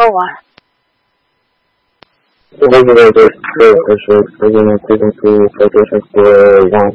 啊？ 对，可是可以呢，推动出合作生活让。